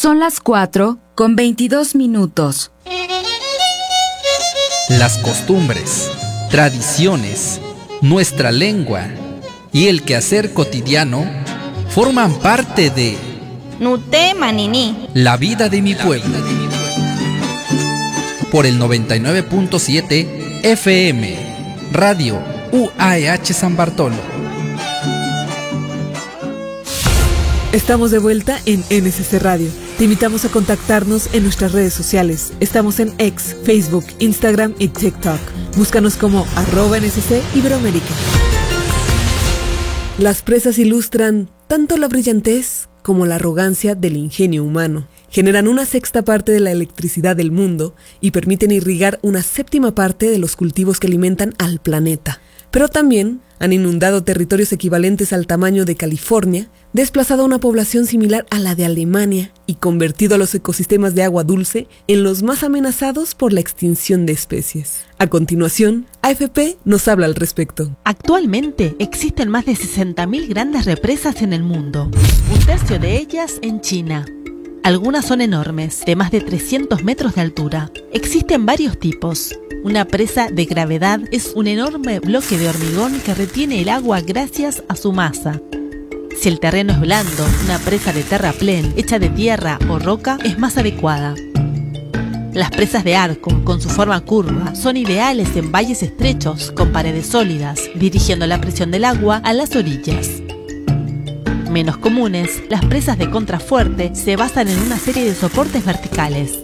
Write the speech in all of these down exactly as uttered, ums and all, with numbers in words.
Son las cuatro con veintidós minutos. Las costumbres, tradiciones, nuestra lengua y el quehacer cotidiano forman parte de Nute Manini, la vida de mi pueblo. Por el noventa y nueve punto siete F M, Radio U A E H San Bartolo. Estamos de vuelta en N S C Radio. Te invitamos a contactarnos en nuestras redes sociales. Estamos en X, Facebook, Instagram y TikTok. Búscanos como arroba N S C Iberoamérica. Las presas ilustran tanto la brillantez como la arrogancia del ingenio humano. Generan una sexta parte de la electricidad del mundo y permiten irrigar una séptima parte de los cultivos que alimentan al planeta. Pero también han inundado territorios equivalentes al tamaño de California, desplazado a una población similar a la de Alemania y convertido a los ecosistemas de agua dulce en los más amenazados por la extinción de especies. A continuación, A F P nos habla al respecto. Actualmente existen más de sesenta mil grandes represas en el mundo, un tercio de ellas en China. Algunas son enormes, de más de trescientos metros de altura. Existen varios tipos. Una presa de gravedad es un enorme bloque de hormigón que retiene el agua gracias a su masa. Si el terreno es blando, una presa de terraplén, hecha de tierra o roca, es más adecuada. Las presas de arco, con su forma curva, son ideales en valles estrechos con paredes sólidas, dirigiendo la presión del agua a las orillas. Menos comunes, las presas de contrafuerte se basan en una serie de soportes verticales.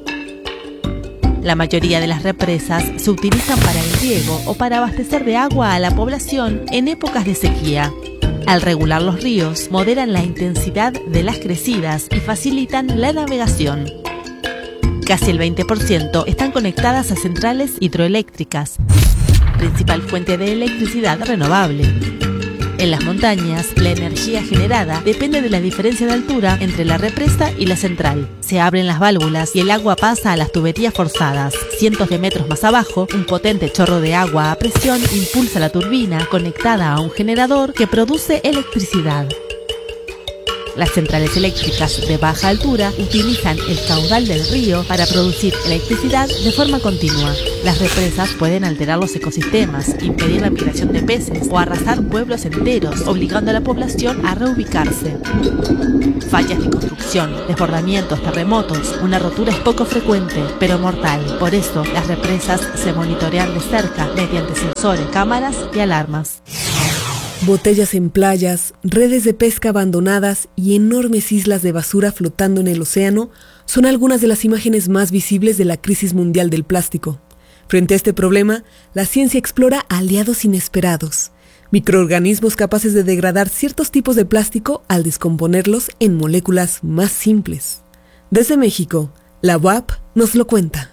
La mayoría de las represas se utilizan para el riego o para abastecer de agua a la población en épocas de sequía. Al regular los ríos, moderan la intensidad de las crecidas y facilitan la navegación. Casi el veinte por ciento están conectadas a centrales hidroeléctricas, principal fuente de electricidad renovable. En las montañas, la energía generada depende de la diferencia de altura entre la represa y la central. Se abren las válvulas y el agua pasa a las tuberías forzadas. Cientos de metros más abajo, un potente chorro de agua a presión impulsa la turbina conectada a un generador que produce electricidad. Las centrales eléctricas de baja altura utilizan el caudal del río para producir electricidad de forma continua. Las represas pueden alterar los ecosistemas, impedir la migración de peces o arrasar pueblos enteros, obligando a la población a reubicarse. Fallas de construcción, desbordamientos, terremotos. Una rotura es poco frecuente, pero mortal. Por eso, las represas se monitorean de cerca mediante sensores, cámaras y alarmas. Botellas en playas, redes de pesca abandonadas y enormes islas de basura flotando en el océano son algunas de las imágenes más visibles de la crisis mundial del plástico. Frente a este problema, la ciencia explora aliados inesperados, microorganismos capaces de degradar ciertos tipos de plástico al descomponerlos en moléculas más simples. Desde México, la U A P nos lo cuenta.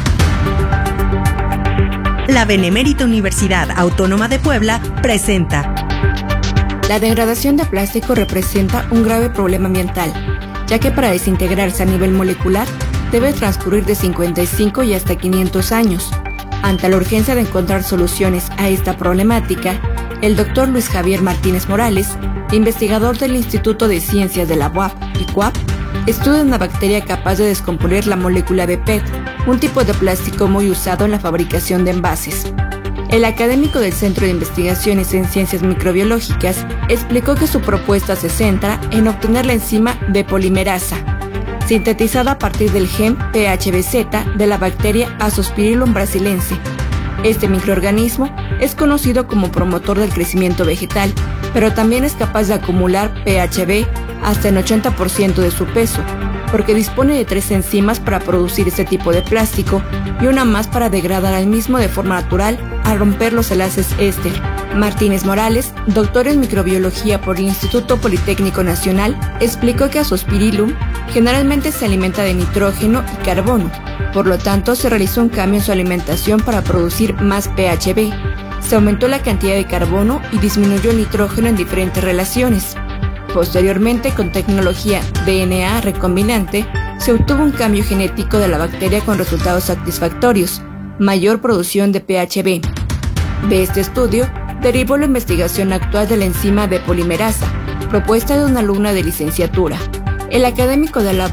La Benemérita Universidad Autónoma de Puebla presenta. La degradación de plástico representa un grave problema ambiental, ya que para desintegrarse a nivel molecular debe transcurrir de cincuenta y cinco y hasta quinientos años. Ante la urgencia de encontrar soluciones a esta problemática, el doctor Luis Javier Martínez Morales, investigador del Instituto de Ciencias de la U A P y C U A P, estudia una bacteria capaz de descomponer la molécula de P E T, un tipo de plástico muy usado en la fabricación de envases. El académico del Centro de Investigaciones en Ciencias Microbiológicas explicó que su propuesta se centra en obtener la enzima B polimerasa, sintetizada a partir del gen P H B Z de la bacteria Azospirillum brasilense. Este microorganismo es conocido como promotor del crecimiento vegetal, pero también es capaz de acumular P H B hasta el ochenta por ciento de su peso, porque dispone de tres enzimas para producir este tipo de plástico y una más para degradar al mismo de forma natural al romper los enlaces éster. Martínez Morales, doctor en microbiología por el Instituto Politécnico Nacional, explicó que Azospirillum generalmente se alimenta de nitrógeno y carbono, por lo tanto se realizó un cambio en su alimentación para producir más P H B. Se aumentó la cantidad de carbono y disminuyó el nitrógeno en diferentes relaciones. Posteriormente, con tecnología D N A recombinante, se obtuvo un cambio genético de la bacteria con resultados satisfactorios, mayor producción de P H B. De este estudio, derivó la investigación actual de la enzima B polimerasa, propuesta de una alumna de licenciatura. El académico de la U A P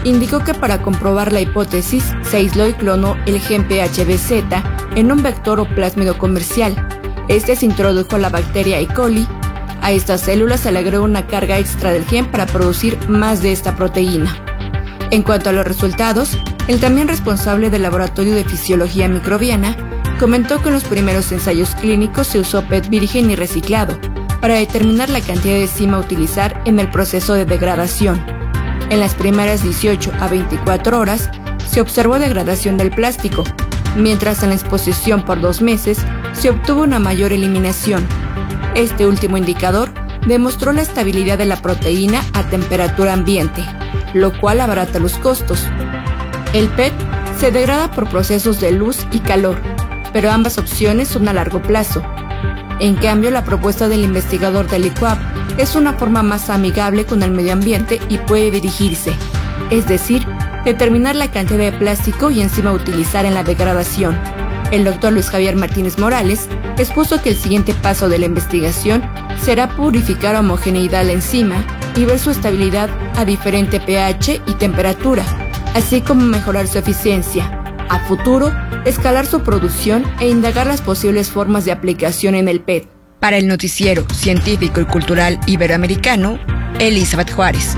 indicó que para comprobar la hipótesis se aisló y clonó el gen P H B Z en un vector o plásmido comercial. Este se introdujo a la bacteria E. coli. A estas células se le agregó una carga extra del gen para producir más de esta proteína. En cuanto a los resultados, el también responsable del Laboratorio de Fisiología Microbiana comentó que en los primeros ensayos clínicos se usó P E T virgen y reciclado para determinar la cantidad de enzima a utilizar en el proceso de degradación. En las primeras dieciocho a veinticuatro horas se observó degradación del plástico, mientras en la exposición por dos meses se obtuvo una mayor eliminación. Este último indicador demostró la estabilidad de la proteína a temperatura ambiente, lo cual abarata los costos. El P E T se degrada por procesos de luz y calor, pero ambas opciones son a largo plazo. En cambio, la propuesta del investigador del I C U A P es una forma más amigable con el medio ambiente y puede dirigirse, es decir, determinar la cantidad de plástico y enzima a utilizar en la degradación. El doctor Luis Javier Martínez Morales expuso que el siguiente paso de la investigación será purificar a homogeneidad la enzima y ver su estabilidad a diferente pH y temperatura, así como mejorar su eficiencia. A futuro, escalar su producción e indagar las posibles formas de aplicación en el P E T. Para el noticiero científico y cultural iberoamericano, Elizabeth Juárez.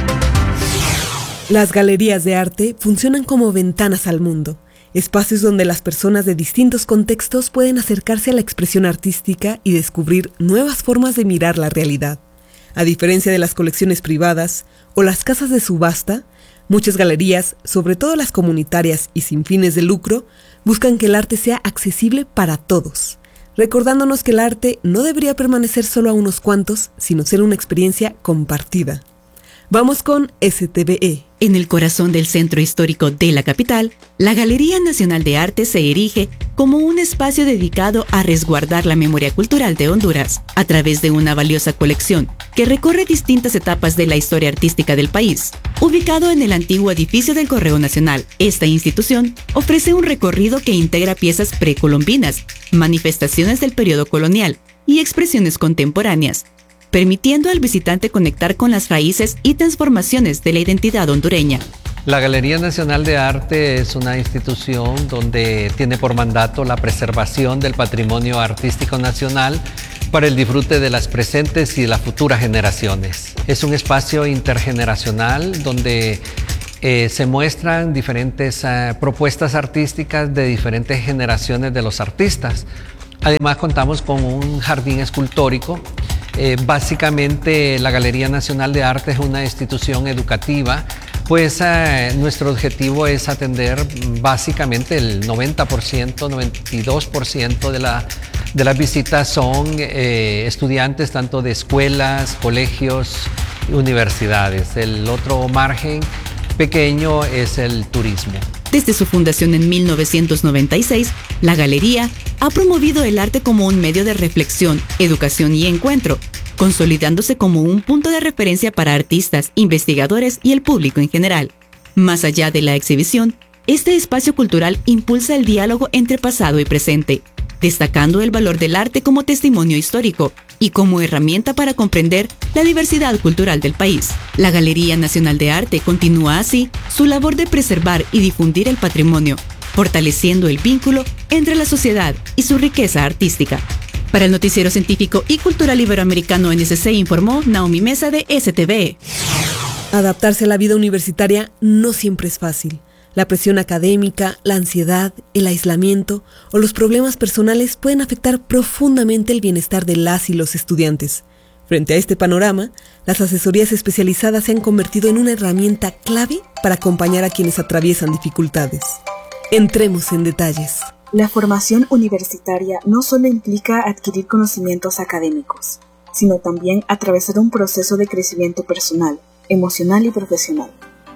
Las galerías de arte funcionan como ventanas al mundo, espacios donde las personas de distintos contextos pueden acercarse a la expresión artística y descubrir nuevas formas de mirar la realidad. A diferencia de las colecciones privadas o las casas de subasta, muchas galerías, sobre todo las comunitarias y sin fines de lucro, buscan que el arte sea accesible para todos, recordándonos que el arte no debería permanecer solo a unos cuantos, sino ser una experiencia compartida. Vamos con S T V E. En el corazón del centro histórico de la capital, la Galería Nacional de Arte se erige como un espacio dedicado a resguardar la memoria cultural de Honduras, a través de una valiosa colección que recorre distintas etapas de la historia artística del país. Ubicado en el antiguo edificio del Correo Nacional, esta institución ofrece un recorrido que integra piezas precolombinas, manifestaciones del periodo colonial y expresiones contemporáneas, permitiendo al visitante conectar con las raíces y transformaciones de la identidad hondureña. La Galería Nacional de Arte es una institución donde tiene por mandato la preservación del patrimonio artístico nacional para el disfrute de las presentes y de las futuras generaciones. Es un espacio intergeneracional donde eh, se muestran diferentes eh, propuestas artísticas de diferentes generaciones de los artistas. Además, contamos con un jardín escultórico. Eh, básicamente, la Galería Nacional de Arte es una institución educativa, pues eh, nuestro objetivo es atender básicamente el noventa por ciento, noventa y dos por ciento de, la, de las visitas son eh, estudiantes tanto de escuelas, colegios y universidades. El otro margen pequeño es el turismo. Desde su fundación en mil novecientos noventa y seis, la Galería ha promovido el arte como un medio de reflexión, educación y encuentro, consolidándose como un punto de referencia para artistas, investigadores y el público en general. Más allá de la exhibición, este espacio cultural impulsa el diálogo entre pasado y presente, destacando el valor del arte como testimonio histórico y como herramienta para comprender la diversidad cultural del país. La Galería Nacional de Arte continúa así su labor de preservar y difundir el patrimonio, fortaleciendo el vínculo entre la sociedad y su riqueza artística. Para el Noticiero Científico y Cultural Iberoamericano N S C informó Naomi Mesa de S T V E. Adaptarse a la vida universitaria no siempre es fácil. La presión académica, la ansiedad, el aislamiento o los problemas personales pueden afectar profundamente el bienestar de las y los estudiantes. Frente a este panorama, las asesorías especializadas se han convertido en una herramienta clave para acompañar a quienes atraviesan dificultades. Entremos en detalles. La formación universitaria no solo implica adquirir conocimientos académicos, sino también atravesar un proceso de crecimiento personal, emocional y profesional.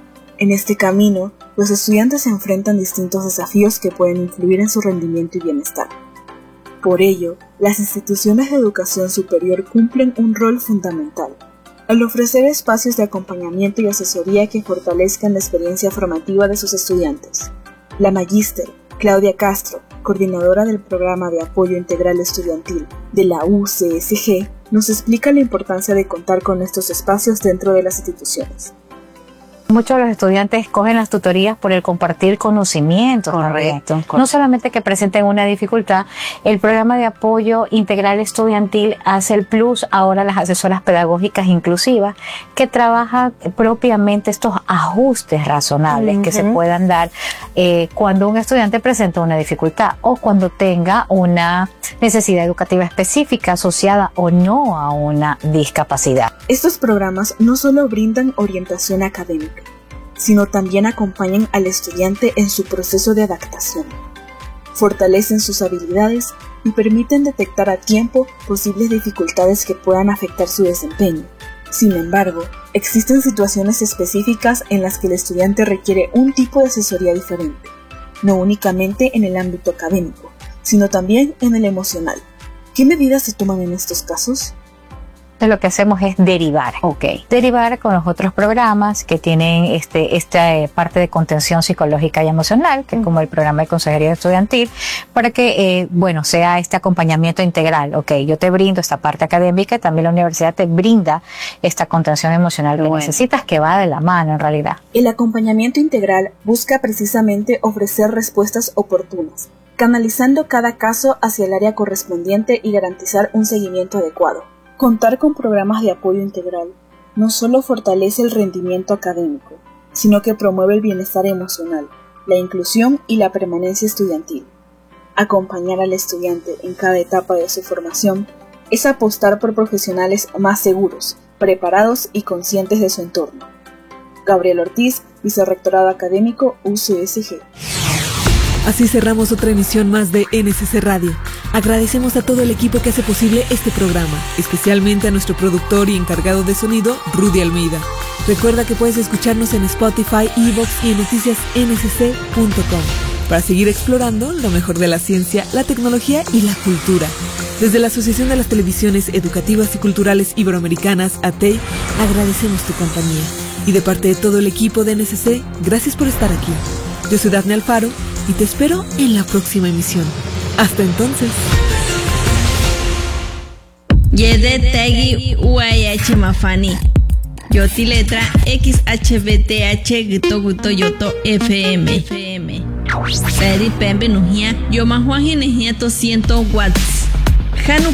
En este camino, los estudiantes se enfrentan distintos desafíos que pueden influir en su rendimiento y bienestar. Por ello, las instituciones de educación superior cumplen un rol fundamental, al ofrecer espacios de acompañamiento y asesoría que fortalezcan la experiencia formativa de sus estudiantes. La magíster Claudia Castro, coordinadora del Programa de Apoyo Integral Estudiantil de la U C S G, nos explica la importancia de contar con estos espacios dentro de las instituciones. Muchos de los estudiantes escogen las tutorías por el compartir conocimientos. Correcto, correcto. No solamente que presenten una dificultad, el programa de apoyo integral estudiantil hace el plus ahora las asesoras pedagógicas inclusivas que trabajan propiamente estos ajustes razonables uh-huh. que se puedan dar eh, cuando un estudiante presenta una dificultad o cuando tenga una necesidad educativa específica asociada o no a una discapacidad. Estos programas no solo brindan orientación académica, sino también acompañan al estudiante en su proceso de adaptación. Fortalecen sus habilidades y permiten detectar a tiempo posibles dificultades que puedan afectar su desempeño. Sin embargo, existen situaciones específicas en las que el estudiante requiere un tipo de asesoría diferente, no únicamente en el ámbito académico, sino también en el emocional. ¿Qué medidas se toman en estos casos? Lo que hacemos es derivar, okay. derivar con los otros programas que tienen este, esta eh, parte de contención psicológica y emocional, que es como el programa de consejería estudiantil, para que, eh, bueno, sea este acompañamiento integral. Ok, yo te brindo esta parte académica y también la universidad te brinda esta contención emocional que bueno. necesitas, que va de la mano en realidad. El acompañamiento integral busca precisamente ofrecer respuestas oportunas, canalizando cada caso hacia el área correspondiente y garantizar un seguimiento adecuado. Contar con programas de apoyo integral no solo fortalece el rendimiento académico, sino que promueve el bienestar emocional, la inclusión y la permanencia estudiantil. Acompañar al estudiante en cada etapa de su formación es apostar por profesionales más seguros, preparados y conscientes de su entorno. Gabriel Ortiz, Vicerrectorado Académico U C S G. Así cerramos otra emisión más de N S C Radio. Agradecemos a todo el equipo que hace posible este programa, especialmente a nuestro productor y encargado de sonido, Rudy Almeida. Recuerda que puedes escucharnos en Spotify, iVoox y en noticias ene ese ce punto com para seguir explorando lo mejor de la ciencia, la tecnología y la cultura. Desde la Asociación de las Televisiones Educativas y Culturales Iberoamericanas, A T E I, agradecemos tu compañía. Y de parte de todo el equipo de N S C, gracias por estar aquí. Yo soy Dafne Alfaro y te espero en la próxima emisión. Hasta entonces. Yede Tegi U A H Mafani. Yoti letra X H B T H Gito Guto Yoto F M. Seri Pembe Nujia. Yo Mahuaji Nejia doscientos watts. Hanu